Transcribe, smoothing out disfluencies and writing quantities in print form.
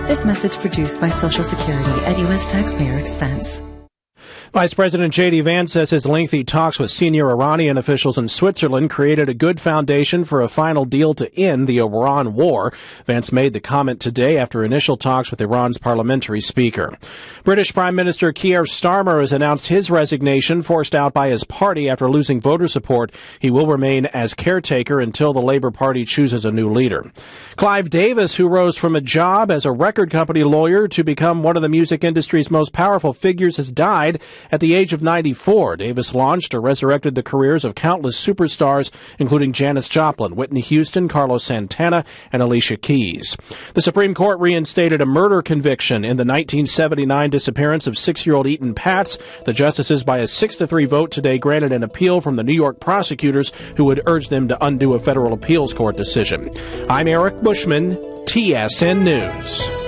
This message produced by Social Security at U.S. taxpayer expense. Vice President J.D. Vance says his lengthy talks with senior Iranian officials in Switzerland created a good foundation for a final deal to end the Iran war. Vance made the comment today after initial talks with Iran's parliamentary speaker. British Prime Minister Keir Starmer has announced his resignation, forced out by his party after losing voter support. He will remain as caretaker until the Labour Party chooses a new leader. Clive Davis, who rose from a job as a record company lawyer to become one of the music industry's most powerful figures, has died at the age of 94. Davis launched or resurrected the careers of countless superstars, including Janis Joplin, Whitney Houston, Carlos Santana, and Alicia Keys. The Supreme Court reinstated a murder conviction in the 1979 disappearance of 6-year-old Eaton Patz. The justices, by a 6-3 vote today, granted an appeal from the New York prosecutors who would urge them to undo a federal appeals court decision. I'm Eric Bushman, TSN News.